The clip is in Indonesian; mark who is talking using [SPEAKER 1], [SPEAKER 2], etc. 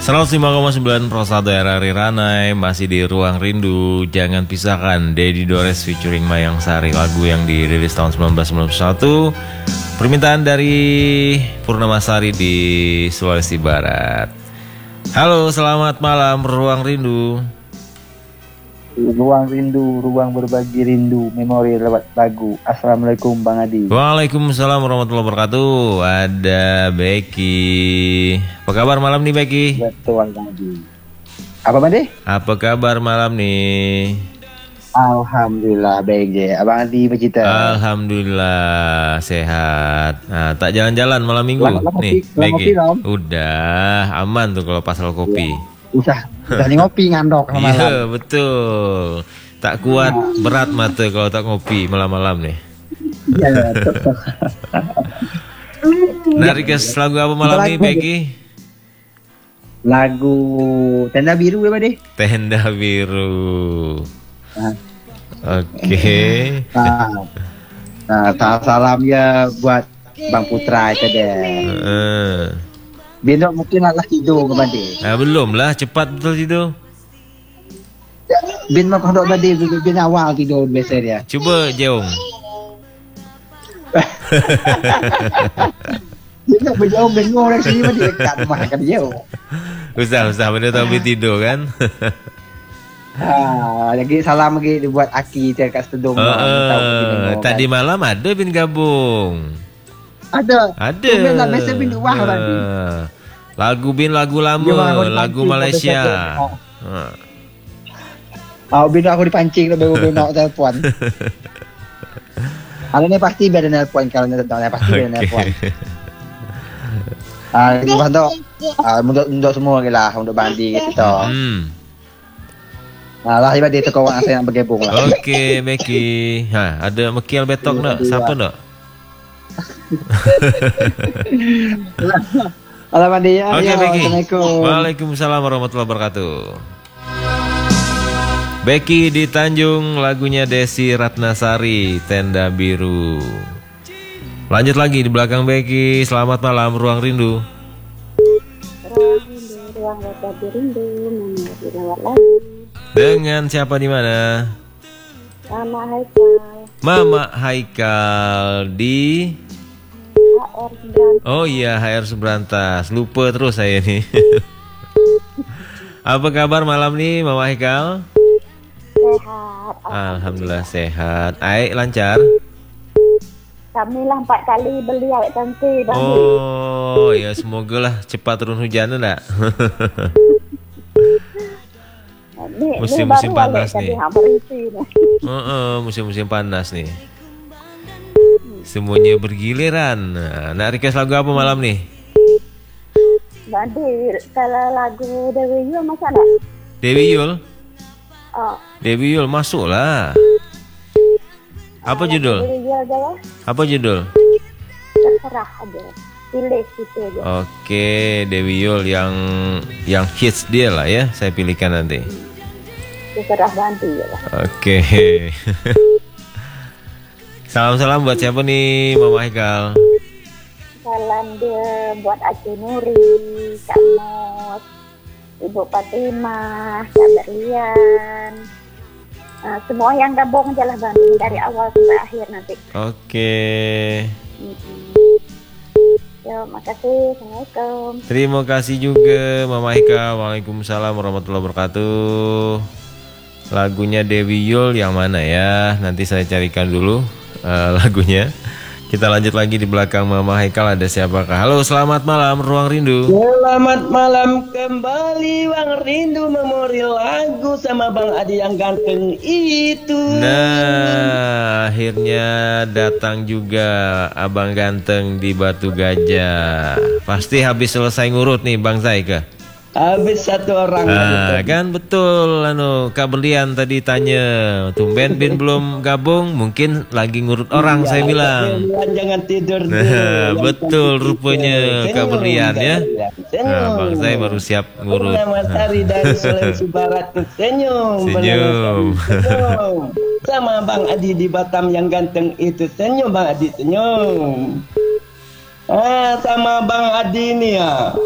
[SPEAKER 1] 105,9 Prosado RRI Ranai masih di Ruang Rindu. Jangan pisahkan, Dedi Dores featuring Mayang Sari, lagu yang dirilis tahun 1991. Permintaan dari Purnamasari di Sulawesi Barat. Halo, selamat malam Ruang Rindu.
[SPEAKER 2] Ruang rindu, ruang berbagi rindu, memori lewat lagu. Assalamualaikum Bang Adi.
[SPEAKER 1] Waalaikumsalam warahmatullahi wabarakatuh. Ada Becky. Apa kabar malam nih Becky?
[SPEAKER 2] Betul Bang Adi. Apa Bang Adi?
[SPEAKER 1] Apa kabar malam nih?
[SPEAKER 2] Alhamdulillah baik je. Abang Adi bercita.
[SPEAKER 1] Alhamdulillah sehat. Nah, tak jalan-jalan malam minggu nih
[SPEAKER 2] Becky.
[SPEAKER 1] Udah aman tuh kalau pasal kopi.
[SPEAKER 2] Usah ngopi ngandok malam.
[SPEAKER 1] Iya betul. Tak kuat berat mata kalau tak ngopi malam-malam nih.
[SPEAKER 2] Iya betul.
[SPEAKER 1] Nah, request lagu apa malam nih Becky?
[SPEAKER 2] Lagu Tenda Biru ya Bang Adi?
[SPEAKER 1] Tenda Biru. Oke.
[SPEAKER 2] Nah, salam ya buat Bang Putra itu deh. Besok mungkin lah tidur ke Bang Adi.
[SPEAKER 1] Belum lah, cepat betul itu.
[SPEAKER 2] Bin mah kalau tadi bin awal tidur biasa dia.
[SPEAKER 1] Cuba Jeong.
[SPEAKER 2] Dia berjauh bengong dari sini mah dekat rumah kan jauh.
[SPEAKER 1] Usah benda tahu tidur kan.
[SPEAKER 2] Lagi salam lagi dibuat Aki kat Stedong.
[SPEAKER 1] Tadi malam ada bin gabung.
[SPEAKER 2] Ada.
[SPEAKER 1] Bin
[SPEAKER 2] lah biasa bin wah tadi.
[SPEAKER 1] Lagu lama, lagu Malaysia.
[SPEAKER 2] Bin aku dipancing baru nak telepon. Ada ni pasti biar ada nelpon kalau nak pasti biar nelpon. Untuk semua lah untuk bandi gitu. Lah ibadah itu kawan saya nak bergabung lah.
[SPEAKER 1] Okey, Becky. Ada Mekial Betok nak? Siapa nak?
[SPEAKER 2] Halo Mandi ya.
[SPEAKER 1] Oke, Becky.
[SPEAKER 2] Assalamualaikum.
[SPEAKER 1] Waalaikumsalam warahmatullahi wabarakatuh. Becky di Tanjung, lagunya Desi Ratnasari, Tenda Biru. Lanjut lagi di belakang Becky. Selamat malam Ruang Rindu.
[SPEAKER 3] Ruang berbagi rindu, memori lewat lagu.
[SPEAKER 1] Dengan siapa di mana?
[SPEAKER 3] Mama Haikal.
[SPEAKER 1] Mama Haikal di
[SPEAKER 3] HR Subrantas.
[SPEAKER 1] Oh iya, HR Subrantas. Lupa terus saya nih. Apa kabar malam nih Mama Haikal?
[SPEAKER 3] Sehat.
[SPEAKER 1] Alhamdulillah sehat. Aik lancar?
[SPEAKER 3] Kami lah 4 kali beli awet cantik.
[SPEAKER 1] Oh ya, semoga lah cepat turun hujan enggak? Musim-musim panas nih. Musim-musim panas nih. Semuanya bergiliran. Nak request lagu apa malam nih?
[SPEAKER 3] Bandi, kalau lagu Dewi Yul masuk tak?
[SPEAKER 1] Dewi Yul?
[SPEAKER 3] Oh.
[SPEAKER 1] Dewi Yul masuk lah. Apa judul?
[SPEAKER 3] Dewi Yul aja ya.
[SPEAKER 1] Apa judul?
[SPEAKER 3] Terserah aja. Pilih gitu aja.
[SPEAKER 1] Oke, Dewi Yul yang hits dia lah ya. Saya pilihkan nanti.
[SPEAKER 3] Terserah Bandi ya lah.
[SPEAKER 1] Oke. Salam-salam buat siapa nih Mama Haikal?
[SPEAKER 3] Salam dia buat Aceh Nuri, Kak Mos, Ibu Fatimah, Kak Berlian. Semua yang gabung aja lah Bandi dari awal sampai akhir nanti.
[SPEAKER 1] Oke.
[SPEAKER 3] Yo, makasih. Assalamualaikum.
[SPEAKER 1] Terima kasih juga Mama Haikal. Waalaikumsalam warahmatullahi wabarakatuh. Lagunya Dewi Yul yang mana ya? Nanti saya carikan dulu lagunya. Kita lanjut lagi di belakang Mama Haikal. Ada siapakah? Halo, selamat malam Ruang Rindu.
[SPEAKER 4] Selamat malam kembali Ruang Rindu, memori lagu sama Bang Adi yang ganteng itu.
[SPEAKER 1] Nah, akhirnya datang juga Abang Ganteng di Batu Gajah. Pasti habis selesai ngurut nih Bang Zaika.
[SPEAKER 4] Habis satu orang.
[SPEAKER 1] Kan betul Kak Berlian tadi tanya, tumben Bin belum gabung, mungkin lagi ngurut orang saya bilang.
[SPEAKER 4] Jangan tidur dulu.
[SPEAKER 1] Nah, betul rupanya Kak Berlian ya. Nah, Bang saya baru siap ngurut.
[SPEAKER 4] Matahari dari Sulawesi Barat tuh senyum. Sama Bang Adi di Batam yang ganteng itu senyum Bang Adi senyum. Sama Bang Adi nih ya.